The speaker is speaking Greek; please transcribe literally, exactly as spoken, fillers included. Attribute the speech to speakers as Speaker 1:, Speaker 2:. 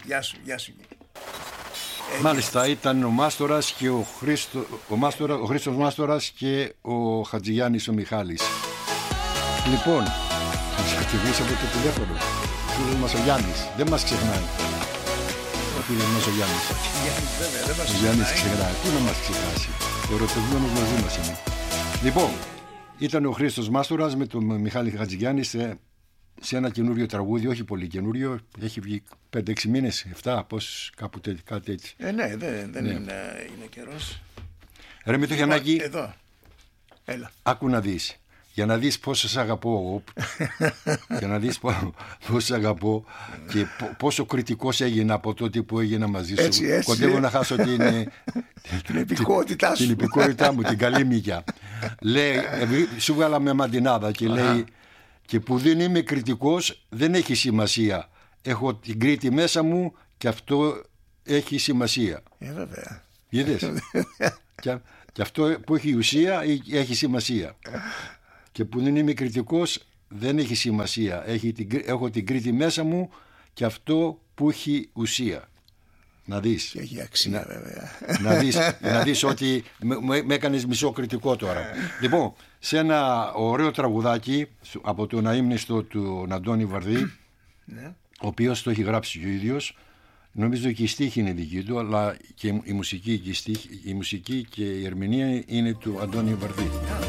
Speaker 1: Γεια σου, γεια σου.
Speaker 2: Μάλιστα, ήταν ο Μάστορας και ο, Χρήστο, ο, Μάστορα, ο Χρήστος Μάστορας και ο Χατζηγιάννης ο Μιχάλης. Λοιπόν, μας χτυπήσει από το τηλέφωνο. Ο φίλος μας ο Γιάννης, δεν μας ξεχνάει. Ο φίλος μας ο Γιάννης.
Speaker 1: Γιάννης, βέβαια, δεν μας
Speaker 2: Ο Γιάννης ξεχνάει. Πού να μας ξεχάσει. Ο ερωτευμένος μαζί μας είναι. Λοιπόν, ήταν ο Χρήστος Μάστορας με τον Μιχάλη Χατζηγιάννη σε, σε ένα καινούριο τραγούδι, όχι πολύ καινούριο. Έχει βγει πέντε έξι μήνες, επτά, πώς κάπου τέτοι, κάτι έτσι.
Speaker 1: Ε, ναι, δεν, δεν
Speaker 2: Ναι.
Speaker 1: είναι, είναι καιρός.
Speaker 2: Ρε Μητρογιαννάκη,
Speaker 1: Εδώ, έλα.
Speaker 2: άκου να δεις. Για να δεις πόσο σ' αγαπώ εγώ, για να δεις πόσο σ' αγαπώ και πόσο κριτικός έγινα από τότε που έγινα μαζί σου.
Speaker 1: Έτσι, έτσι.
Speaker 2: Κοντεύω να χάσω την,
Speaker 1: Την υπηκότητά σου.
Speaker 2: την υπηκότητά μου, την καλή μύκια. Λέει, σου βγάλα με μαντινάδα και λέει, και που δεν είμαι κριτικός δεν έχει σημασία. Έχω την Κρήτη μέσα μου και αυτό έχει σημασία.
Speaker 1: Ε, βέβαια.
Speaker 2: Είδες. και, και αυτό που έχει ουσία έχει σημασία. Και που δεν είμαι κριτικός δεν έχει σημασία. Έχει την, έχω την Κρήτη μέσα μου και αυτό που έχει ουσία. Να δεις.
Speaker 1: Και έχει αξία,
Speaker 2: να,
Speaker 1: βέβαια.
Speaker 2: να, δεις, να δεις ότι με, με έκανες μισό κριτικό τώρα. Λοιπόν, σε ένα ωραίο τραγουδάκι από τον αείμνηστο του Αντώνη Βαρδί,
Speaker 1: Ναι.
Speaker 2: ο οποίος το έχει γράψει ο ίδιος. Νομίζω και η στίχη είναι δική του, αλλά και η μουσική και η, στίχη, η, μουσική και η ερμηνεία είναι του Αντώνη Βαρδί.